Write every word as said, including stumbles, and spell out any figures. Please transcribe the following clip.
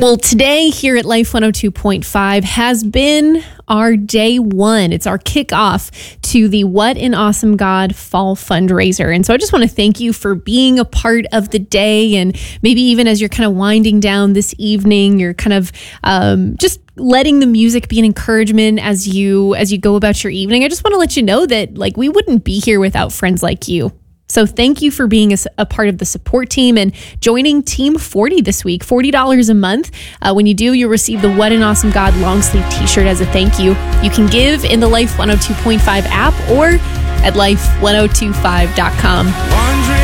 Well, today here at Life one oh two point five has been our day one. It's our kickoff to the What an Awesome God Fall Fundraiser. And so I just want to thank you for being a part of the day. And maybe even as you're kind of winding down this evening, you're kind of um, just letting the music be an encouragement as you as you go about your evening. I just want to let you know that like we wouldn't be here without friends like you. So thank you for being a, a part of the support team and joining Team forty this week. forty dollars a month. Uh, when you do, you'll receive the What an Awesome God long sleeve t-shirt as a thank you. You can give in the Life one oh two point five app or at life ten twenty-five dot com.